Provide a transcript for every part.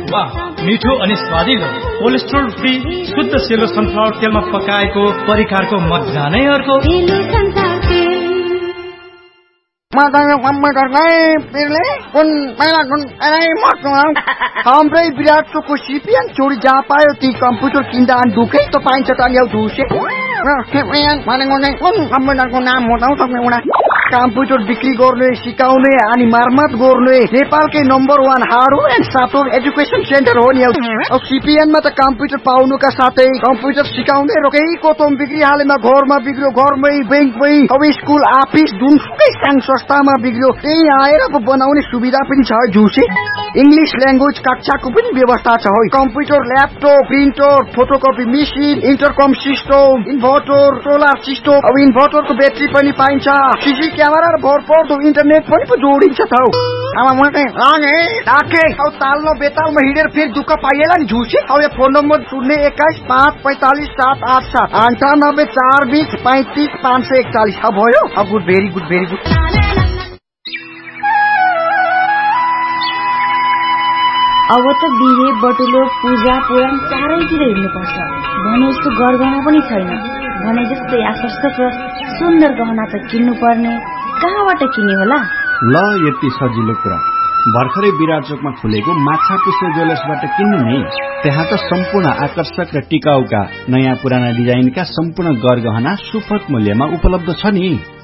वाह, मिठो अनि स्वादिलो कोलेस्ट्रोल फ्री शुद्ध सेलो सनफ्लावर तेलमा पकाएको परिकारको मजा नै अर्को। हाम्रै विराट चोकको सिपिएन छोडी जहाँ पायो ती कम्प्युटर किन्दा अनि दुखै त पाइन्छ त ल्याउ धुसे कम्प्युटरको नाम बताउँछ एउटा कम्प्युटर बिक्री गर्ने सिकाउने अनि मर्मत गर्ने नेपालकै number 1 hardware and software education centre हो नि। अब सिपिएनमा त कम्प्युटर पाउनुका साथै कम्प्युटर सिकाउने रोकेको तम बिक्री हालेमा घरमा बिग्रियो घरमै बैंकमै अब स्कुल अफिस जुनसुकै सानो संस्थामा बिग्रियो त्यही आएर बनाउने सुविधा पनि छ झुसे। इंग्लिश ल्याङ्ग्वेज कक्षाको पनि व्यवस्था छ है। Computer laptop printer photocopy machine इन्टरकम system inverter solar system अब इन्भर्टरको ब्याट्री पनि पाइन्छ सीसी क्यामेरा र भरपर्दो इन्टरनेट पनि जोडिन्छ त। तालमा बेतालमा हिँडेर फेरि दुःख पाइएला नि झुसे। अब यो फोन नम्बर 0215457 भयो। अब good very good very good. अब त बिहे बटुलो पूजा पुराण चारैतिर हिँड्नुपर्छ भने जस्तो गरगहना पनि छैन। भने जस्तै आकर्षक र सुन्दर गहना त किन्नु पर्ने, कहाँबाट किन्ने होला? ल यति सजिलो कुरा भर्खरै विराट चोकमा खुलेको माछा पुष्प ज्वेलर्सबाट किन्नु नि। त्यहाँ त सम्पूर्ण आकर्षक र टिकाउका नयाँ पुराना डिजाइनका सम्पूर्ण गरगहना सुपथ मूल्यमा उपलब्ध छ नि।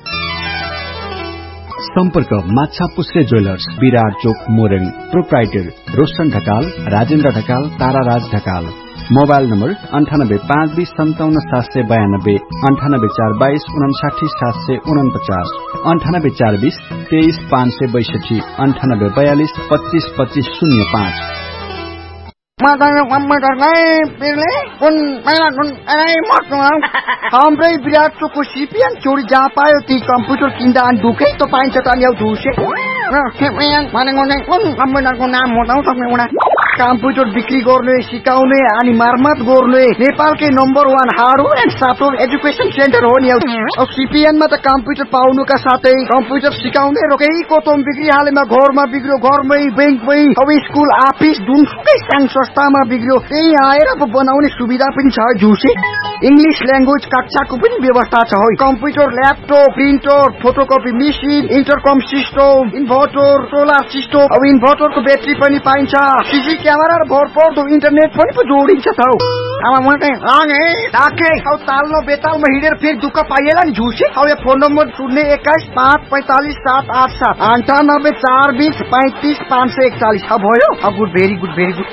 सम्पर्क माछा पुष्प ज्वेलर्स विराट चोक Morang. Proprietor Roshan Dhakal, Rajendra Dhakal, ताराराज Dhakal. Mobile number 9852577792 98422 59749 98420 23562 9842 252505। हाम्रै विराट चोकको सिपिएन छोडी जहाँ पायो ती कम्प्युटर किन्दा अनि दुखै त पाइन्छ त ल्याउ धुसे कम्प्युटरको नाम बताउँछ एउटा कम्प्युटर बिक्री गर्ने सिकाउने अनि मर्मत गर्ने नेपालकै number 1 hardware and software education centre हो नि। अब सिपिएनमा त कम्प्युटर पाउनुका साथै कम्प्युटर सिकाउने रोकेको तम बिक्री हालेमा घरमा बिग्रियो घरमै बैंकमै अब स्कुल अफिस जुनसुकै सानो संस्थामा बिग्रियो त्यही आएर बनाउने सुविधा पनि छ झुसे। इंग्लिश ल्याङ्ग्वेज कक्षाको पनि व्यवस्था छ है। Computer laptop printer photocopy machine इन्टरकम system inverter solar system अब इन्भर्टरको ब्याट्री पनि पाइन्छ सीसी क्यामेरा र भरपर्दो इन्टरनेट पनि जोडिन्छ त। तालमा बेतालमा हिँडेर फेरि दुःख पाइएला नि झुसे। अब यो फोन नम्बर 021545787 98420 35541 भयो। अब good very good very good.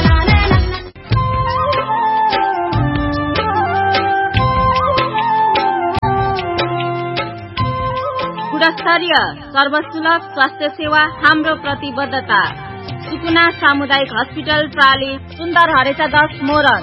गुणस्तरीय सर्वसुलभ स्वास्थ्य सेवा हाम्रो प्रतिबद्धता। सुकुना सामुदायिक हस्पिटल प्राली सुन्दर हरेचा 10 मोरङ।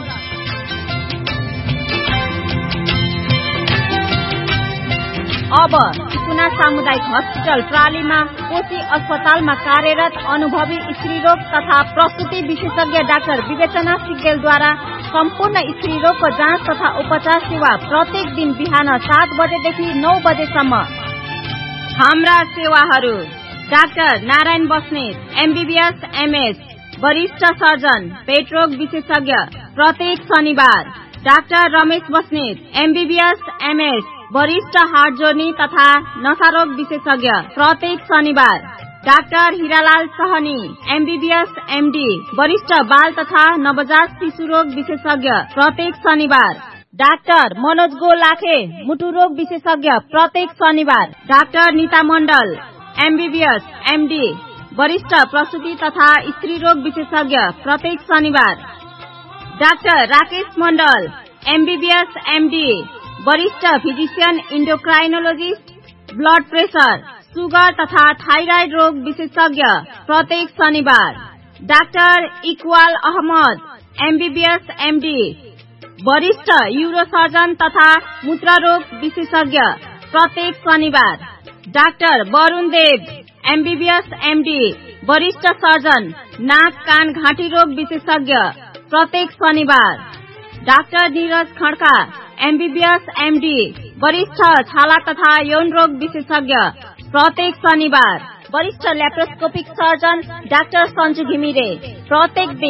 अब सुकुना सामुदायिक हस्पिटल प्रालीमा कोशी अस्पतालमा कार्यरत अनुभवी स्त्रीरोग तथा प्रसुति विशेषज्ञ डाक्टर विवेचना सिग्देलद्वारा सम्पूर्ण स्त्रीरोगको जाँच तथा उपचार सेवा प्रत्येक दिन बिहान 7 बजेदेखि 9 बजेसम्म। हाम्रा सेवाहरू doctor Narayan Basnet MBBS MS वरिष्ठ सर्जन पेटरोग विशेषज्ञ प्रत्येक शनिबार। Doctor Ramesh Basnet MBBS MS वरिष्ठ हार्ट जोर्नी तथा नशारोग विशेषज्ञ प्रत्येक शनिबार। Doctor Hiralal Sahni MBBS MD वरिष्ठ बाल तथा नवजात शिशु रोग विशेषज्ञ प्रत्येक शनिबार। डाक्टर मनोज गोलाखे मुटु रोग विशेषज्ञ प्रत्येक शनिबार। डाक्टर नीता मण्डल एमबीबीएस एमडी वरिष्ठ प्रसूति तथा स्त्री रोग विशेषज्ञ प्रत्येक शनिबार। डाक्टर राकेश मण्डल एमबीबीएस एमडी वरिष्ठ फिजिशियन इन्डोक्राइनोलोजिस्ट ब्लड प्रेशर सुगर तथा थाइराइड रोग विशेषज्ञ प्रत्येक शनिबार। Doctor Iqbal Ahmad MBBS MD वरिष्ठ यूरोसर्जन तथा मूत्ररोग विशेषज्ञ प्रत्येक शनिबार। डाक्टर वरुण देव एमबीबीएस एमडी वरिष्ठ सर्जन नाक कान घाँटी रोग विशेषज्ञ प्रत्येक शनिबार। Doctor Neeraj Khadka MBBS MD वरिष्ठ छाला तथा यौन रोग विशेषज्ञ प्रत्येक शनिबार। वरिष्ठ laparoscopic surgeon doctor Sanju Ghimire प्रत्येक दिन।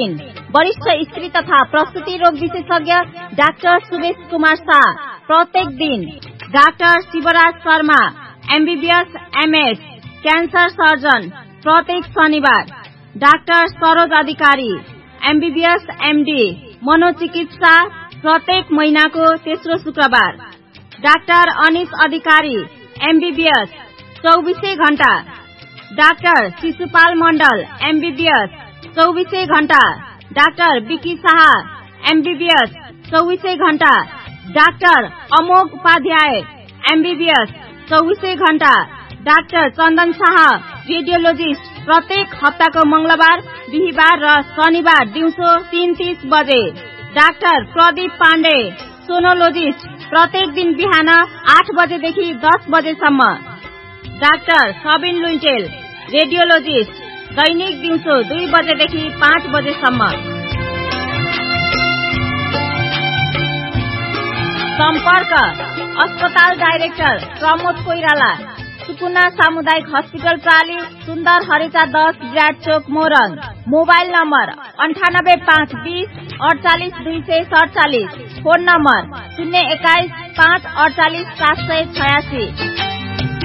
वरिष्ठ स्त्री तथा प्रसूति रोग विशेषज्ञ डाक्टर सुवेश कुमार शाह प्रत्येक दिन, doctor Shivraj Sharma MBBS MS cancer surgeon प्रत्येक शनिबार, डाक्टर सरोज अधिकारी MBBS MD मनोचिकित्सा प्रत्येक महिनाको तेस्रो शुक्रबार, डाक्टर अनिश अधिकारी MBBS 24 घण्टा, डाक्टर शिशुपाल मण्डल MBBS 24 घण्टा, डाक्टर विकी शाह MBBS 24 घण्टा, डाक्टर अमोघ उपाध्याय MBBS 24 घण्टा, डाक्टर चन्दन शाह रेडियोलोजिस्ट प्रत्येक हप्ताको मंगलबार, बिहीबार र शनिबार दिउँसो 3:30 बजे, डाक्टर प्रदीप पाण्डे सोनोलोजिस्ट प्रत्येक दिन बिहान 8 बजेदेखि 10 बजेसम्म, डाक्टर सबिन लुइटेल रेडियोलोजिस्ट दैनिक दिउँसो 2 बजेदेखि 5 बजेसम्म। सम्पर्क अस्पताल डाइरेक्टर प्रमोद कोइराला, सुकुना सामुदायिक हस्पिटल प्राली, सुन्दर हरेचा 10 विराट चोक Morang. Mobile number 9852 48 247, phone number 021 5 48 786।